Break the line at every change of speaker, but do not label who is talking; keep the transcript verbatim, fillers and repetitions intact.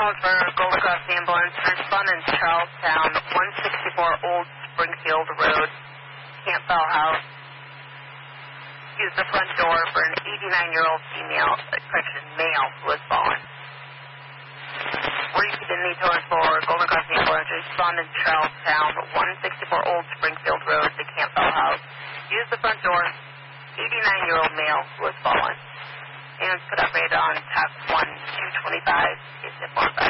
calling for Gold Cross ambulance. Respond in Charlestown, one sixty-four Old Springfield Road, Campbell House. Use the front door for an eighty-nine-year-old female, uh, correction, male who was fallen. Where you can need to for Golden Cross ambulance. Respond in Charlestown, one sixty-four Old Springfield Road, the Campbell House. Use the front door, eighty-nine-year-old male who was fallen. And put up radar on top one two twenty-five, is it more five?